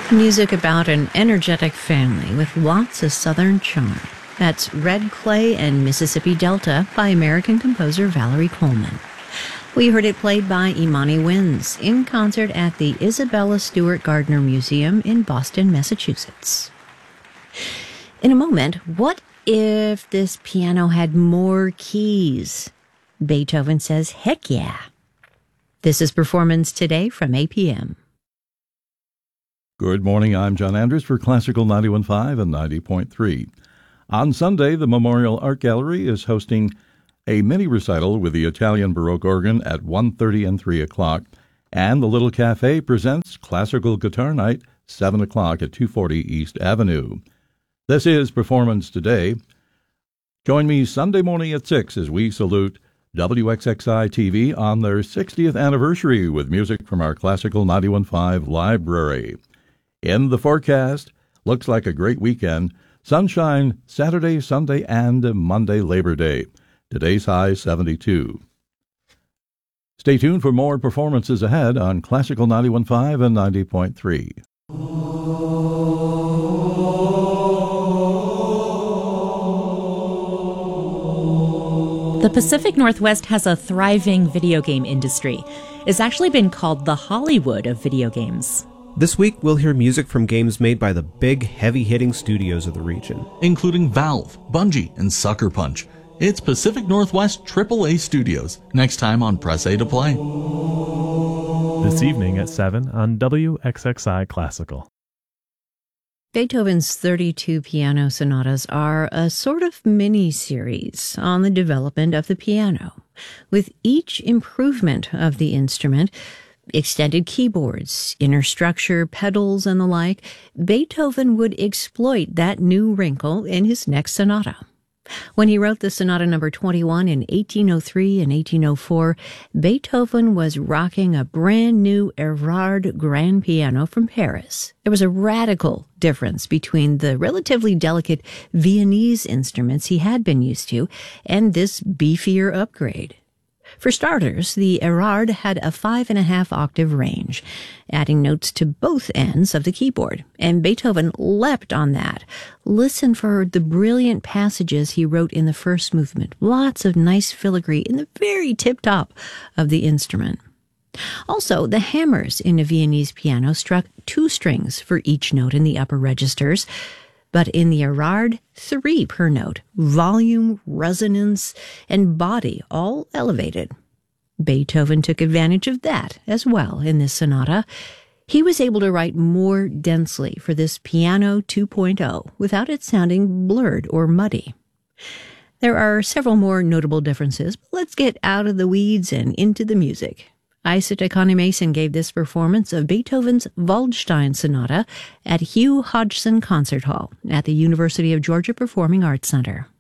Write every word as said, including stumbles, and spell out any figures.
Music about an energetic family with lots of Southern charm. That's Red Clay and Mississippi Delta by American composer Valerie Coleman. We heard it played by Imani Winds in concert at the Isabella Stewart Gardner Museum in Boston, Massachusetts. In a moment, what if this piano had more keys? Beethoven says, heck yeah. This is Performance Today from A P M. Good morning, I'm John Andrews for Classical ninety-one point five and ninety point three. On Sunday, the Memorial Art Gallery is hosting a mini recital with the Italian Baroque organ at one thirty and three o'clock, and the Little Cafe presents Classical Guitar Night, seven o'clock at two forty East Avenue. This is Performance Today. Join me Sunday morning at six as we salute W X X I T V on their sixtieth anniversary with music from our Classical ninety-one point five library. In the forecast, looks like a great weekend. Sunshine Saturday, Sunday, and Monday, Labor Day. Today's high seventy-two. Stay tuned for more performances ahead on Classical ninety-one point five and ninety point three. The Pacific Northwest has a thriving video game industry. It's actually been called the Hollywood of video games. This week, we'll hear music from games made by the big, heavy-hitting studios of the region, including Valve, Bungie, and Sucker Punch. It's Pacific Northwest triple A Studios, next time on Press A to Play. This evening at seven on W X X I Classical. Beethoven's thirty-two piano sonatas are a sort of mini-series on the development of the piano, with each improvement of the instrument, extended keyboards, inner structure, pedals, and the like. Beethoven would exploit that new wrinkle in his next sonata. When he wrote the Sonata number twenty-one in eighteen oh three and eighteen oh four, Beethoven was rocking a brand new Erard grand piano from Paris. There was a radical difference between the relatively delicate Viennese instruments he had been used to and this beefier upgrade. For starters, the Erard had a five and a half octave range, adding notes to both ends of the keyboard, and Beethoven leapt on that. Listen for the brilliant passages he wrote in the first movement. Lots of nice filigree in the very tip-top of the instrument. Also, the hammers in a Viennese piano struck two strings for each note in the upper registers, but in the Erard, three per note, volume, resonance, and body all elevated. Beethoven took advantage of that as well in this sonata. He was able to write more densely for this piano two point oh without it sounding blurred or muddy. There are several more notable differences, but let's get out of the weeds and into the music. Isata Connie-Mason gave this performance of Beethoven's Waldstein Sonata at Hugh Hodgson Concert Hall at the University of Georgia Performing Arts Center.